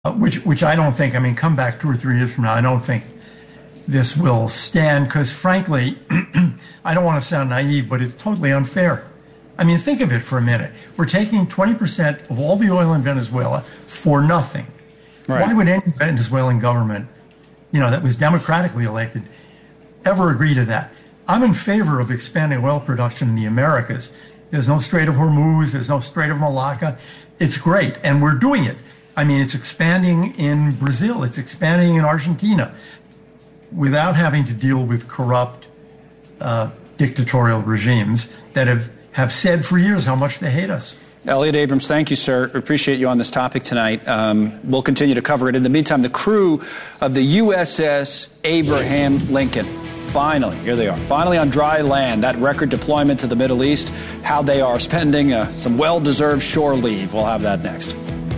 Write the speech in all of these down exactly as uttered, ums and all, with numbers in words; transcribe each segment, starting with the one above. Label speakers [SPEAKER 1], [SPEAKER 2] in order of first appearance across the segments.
[SPEAKER 1] uh, which which I don't think. I mean, come back two or three years from now, I don't think this will stand because, frankly, I don't want to sound naive, but it's totally unfair. I mean, think of it for a minute. We're taking twenty percent of all the oil in Venezuela for nothing. Right. Why would any Venezuelan government, you know, that was democratically elected, ever agree to that? I'm in favor of expanding oil production in the Americas. There's no Strait of Hormuz. There's no Strait of Malacca. It's great, and we're doing it. I mean, it's expanding in Brazil. It's expanding in Argentina without having to deal with corrupt uh, dictatorial regimes that have, have said for years how much they hate us.
[SPEAKER 2] Elliott Abrams, thank you, sir. Appreciate you on this topic tonight. Um, we'll continue to cover it. In the meantime, the crew of the U S S Abraham Lincoln, finally, here they are, finally on dry land, that record deployment to the Middle East, how they are spending uh, some well-deserved shore leave. We'll have that next.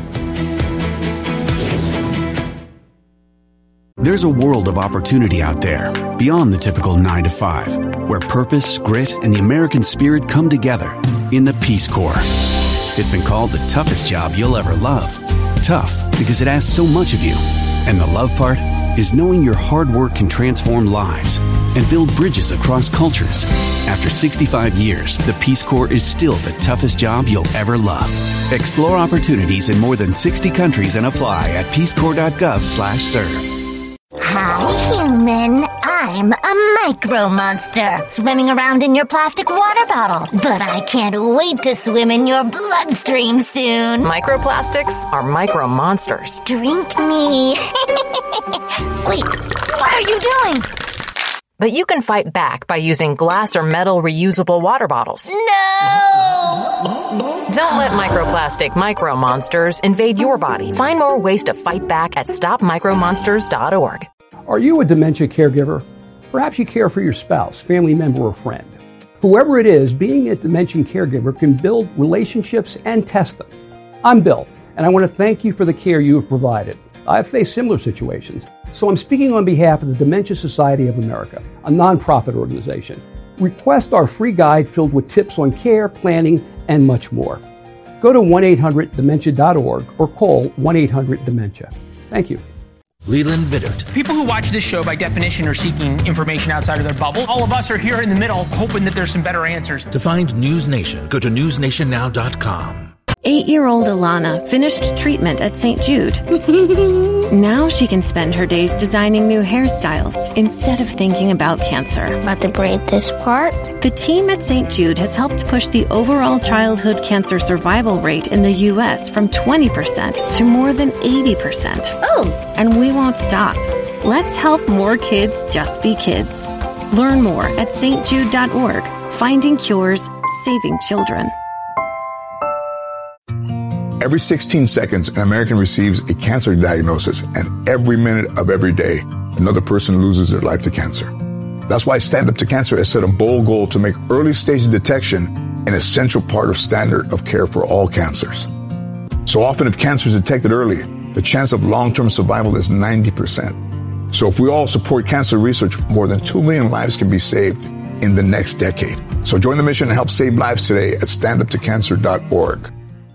[SPEAKER 3] There's a world of opportunity out there, beyond the typical nine to five, where purpose, grit, and the American spirit come together in the Peace Corps. It's been called the toughest job you'll ever love. Tough because it asks so much of you. And the love part is knowing your hard work can transform lives and build bridges across cultures. After sixty-five years, the Peace Corps is still the toughest job you'll ever love. Explore opportunities in more than sixty countries and apply at peacecorps.gov slash serve.
[SPEAKER 4] Hi, human. I'm a micro monster swimming around in your plastic water bottle. But I can't wait to swim in your bloodstream soon.
[SPEAKER 5] Microplastics are micro monsters.
[SPEAKER 4] Drink me. Wait, what are you doing?
[SPEAKER 5] But you can fight back by using glass or metal reusable water bottles.
[SPEAKER 4] No!
[SPEAKER 5] Don't let microplastic micro monsters invade your body. Find more ways to fight back at stop micro monsters dot org.
[SPEAKER 6] Are you a dementia caregiver? Perhaps you care for your spouse, family member, or friend. Whoever it is, being a dementia caregiver can build relationships and test them. I'm Bill, and I want to thank you for the care you have provided. I've faced similar situations, so I'm speaking on behalf of the Dementia Society of America, a nonprofit organization. Request our free guide filled with tips on care, planning, and much more. Go to one eight hundred dementia dot org or call one eight hundred dementia. Thank you.
[SPEAKER 7] Leland Vittert.
[SPEAKER 8] People who watch this show, by definition, are seeking information outside of their bubble. All of us are here in the middle, hoping that there's some better answers.
[SPEAKER 7] To find News Nation, go to news nation now dot com.
[SPEAKER 9] Eight-year-old Alana finished treatment at Saint Jude. Now she can spend her days designing new hairstyles instead of thinking about cancer.
[SPEAKER 4] About to braid this part?
[SPEAKER 9] The team at Saint Jude has helped push the overall childhood cancer survival rate in the U S from twenty percent to more than eighty percent.
[SPEAKER 4] Oh!
[SPEAKER 9] And we won't stop. Let's help more kids just be kids. Learn more at S T jude dot org. Finding cures, saving children.
[SPEAKER 10] Every sixteen seconds, an American receives a cancer diagnosis, and every minute of every day, another person loses their life to cancer. That's why Stand Up to Cancer has set a bold goal to make early stage detection an essential part of standard of care for all cancers. So often, if cancer is detected early, the chance of long-term survival is ninety percent. So if we all support cancer research, more than two million lives can be saved in the next decade. So join the mission and help save lives today at stand up to cancer dot org.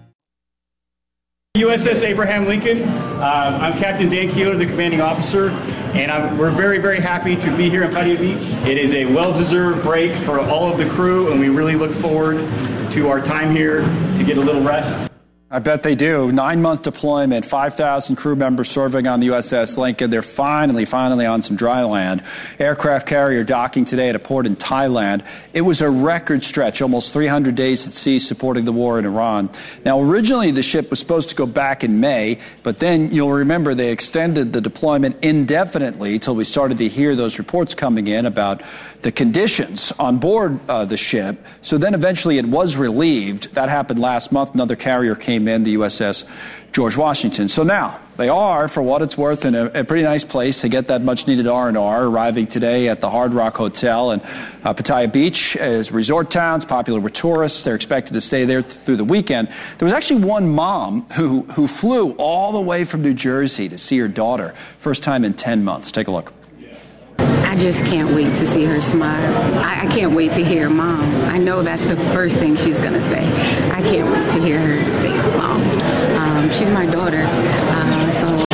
[SPEAKER 11] U S S Abraham Lincoln. Uh, I'm Captain Dan Keeler, the commanding officer, and I'm, we're very, very happy to be here in Paria Beach. It is a well-deserved break for all of the crew, and we really look forward to our time here to get a little rest.
[SPEAKER 2] I bet they do. Nine-month deployment, five thousand crew members serving on the U S S Lincoln. They're finally, finally on some dry land. Aircraft carrier docking today at a port in Thailand. It was a record stretch, almost three hundred days at sea supporting the war in Iran. Now, originally the ship was supposed to go back in May, but then you'll remember they extended the deployment indefinitely until we started to hear those reports coming in about the conditions on board uh, the ship. So then eventually it was relieved. That happened last month. Another carrier came in, the U S S George Washington. So now they are, for what it's worth, in a, a pretty nice place to get that much-needed R and R, arriving today at the Hard Rock Hotel in uh, Pattaya Beach as resort towns, popular with tourists. They're expected to stay there th- through the weekend. There was actually one mom who, who flew all the way from New Jersey to see her daughter. First time in ten months. Take a look.
[SPEAKER 12] I just can't wait to see her smile. I, I can't wait to hear Mom. I know that's the first thing she's going to say. I can't wait to hear her say Mom. Um, she's my daughter, uh, so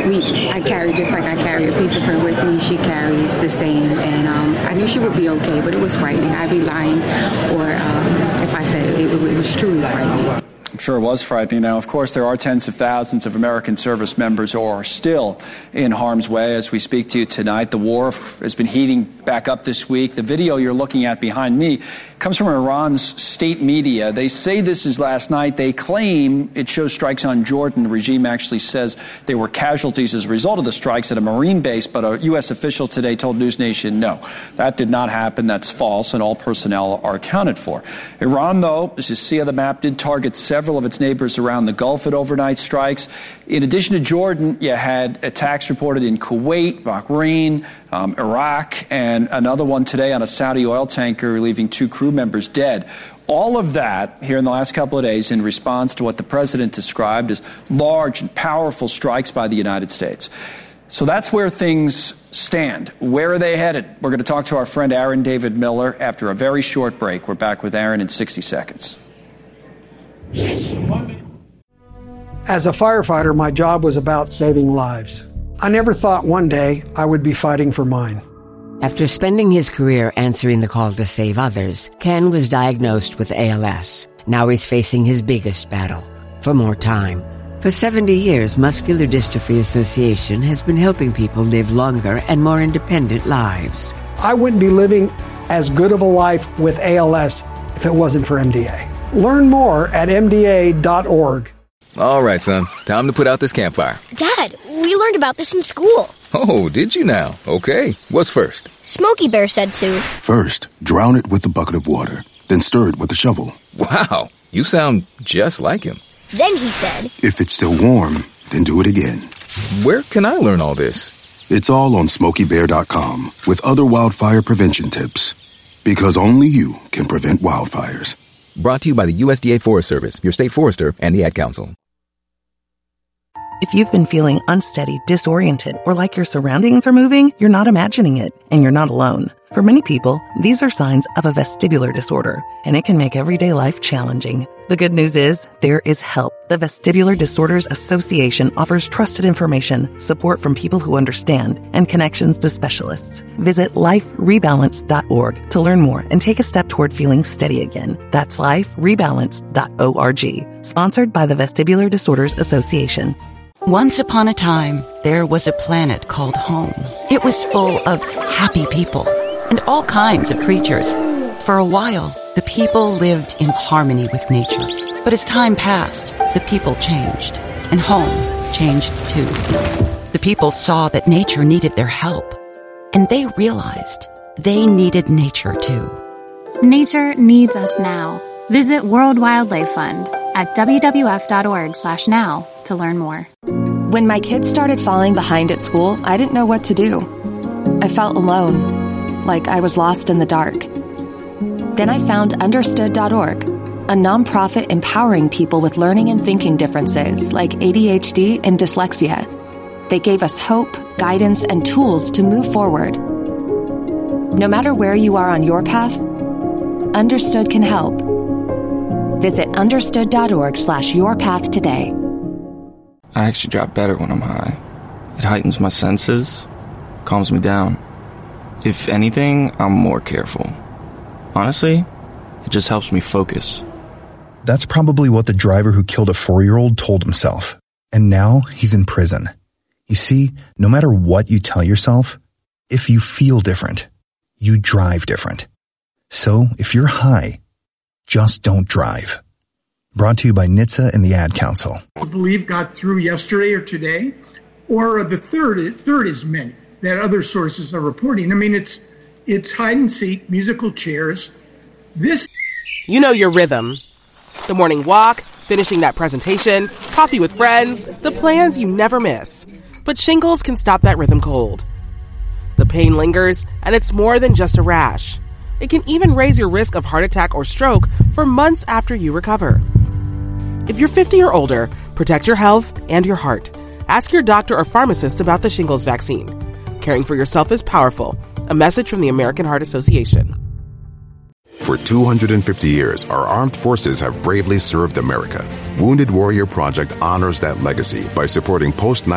[SPEAKER 12] we, I carry, just like I carry a piece of her with me, she carries the same. And um, I knew she would be okay, but it was frightening. I'd be lying or um, if I said it, it, it was truly frightening.
[SPEAKER 2] I'm sure it was frightening. Now, of course, there are tens of thousands of American service members who are still in harm's way as we speak to you tonight. The war has been heating back up this week. The video you're looking at behind me comes from Iran's state media. They say this is last night. They claim it shows strikes on Jordan. The regime actually says there were casualties as a result of the strikes at a Marine base, but a U S official today told News Nation, no, that did not happen. That's false, and all personnel are accounted for. Iran, though, as you see on the map, did target several Several of its neighbors around the Gulf at overnight strikes. In addition to Jordan, you had attacks reported in Kuwait, Bahrain, um, Iraq, and another one today on a Saudi oil tanker, leaving two crew members dead. All of that here in the last couple of days in response to what the president described as large and powerful strikes by the United States. So that's where things stand. Where are they headed? We're going to talk to our friend Aaron David Miller after a very short break. We're back with Aaron in sixty seconds.
[SPEAKER 13] As a firefighter, my job was about saving lives. I never thought one day I would be fighting for mine.
[SPEAKER 14] After spending his career answering the call to save others, Ken was diagnosed with A L S. Now he's facing his biggest battle, for more time. For seventy years, Muscular Dystrophy Association has been helping people live longer and more independent lives.
[SPEAKER 13] I wouldn't be living as good of a life with A L S if it wasn't for M D A. Learn more at M D A dot org.
[SPEAKER 15] All right, son. Time to put out this campfire.
[SPEAKER 16] Dad, we learned about this in school.
[SPEAKER 15] Oh, did you now? Okay. What's first?
[SPEAKER 16] Smokey Bear said to.
[SPEAKER 17] First, drown it with a bucket of water, then stir it with a shovel.
[SPEAKER 15] Wow, you sound just like him.
[SPEAKER 16] Then he said,
[SPEAKER 17] if it's still warm, then do it again.
[SPEAKER 15] Where can I learn all this?
[SPEAKER 17] It's all on Smokey Bear dot com with other wildfire prevention tips. Because only you can prevent wildfires.
[SPEAKER 15] Brought to you by the U S D A Forest Service, your state forester, and the Ad Council.
[SPEAKER 18] If you've been feeling unsteady, disoriented, or like your surroundings are moving, you're not imagining it, and you're not alone. For many people, these are signs of a vestibular disorder, and it can make everyday life challenging. The good news is, there is help. The Vestibular Disorders Association offers trusted information, support from people who understand, and connections to specialists. Visit life rebalance dot org to learn more and take a step toward feeling steady again. That's life rebalance dot org. Sponsored by the Vestibular Disorders Association.
[SPEAKER 19] Once upon a time, there was a planet called home. It was full of happy people and all kinds of creatures. For a while, the people lived in harmony with nature. But as time passed, the people changed, and home changed too. The people saw that nature needed their help, and they realized they needed nature too.
[SPEAKER 20] Nature needs us now. Visit World Wildlife Fund at w w f dot org slash now to learn more.
[SPEAKER 21] When my kids started falling behind at school, I didn't know what to do. I felt alone, like I was lost in the dark. Then I found understood dot org, a nonprofit empowering people with learning and thinking differences like A D H D and dyslexia. They gave us hope, guidance, and tools to move forward. No matter where you are on your path, Understood can help. Visit understood dot org slash your path today.
[SPEAKER 22] I actually drive better when I'm high. It heightens my senses, calms me down. If anything, I'm more careful. Honestly, it just helps me focus.
[SPEAKER 23] That's probably what the driver who killed a four-year-old told himself. And now he's in prison. You see, no matter what you tell yourself, if you feel different, you drive different. So if you're high, just don't drive. Brought to you by N H T S A and the Ad Council.
[SPEAKER 24] I believe got through yesterday or today, or the third third is meant that other sources are reporting. I mean, it's it's hide and seek, musical chairs. This,
[SPEAKER 25] you know your rhythm. The morning walk, finishing that presentation, coffee with friends, the plans you never miss. But shingles can stop that rhythm cold. The pain lingers, and it's more than just a rash. It can even raise your risk of heart attack or stroke for months after you recover. If you're fifty or older, protect your health and your heart. Ask your doctor or pharmacist about the shingles vaccine. Caring for yourself is powerful. A message from the American Heart Association.
[SPEAKER 26] For two hundred fifty years, our armed forces have bravely served America. Wounded Warrior Project honors that legacy by supporting post nine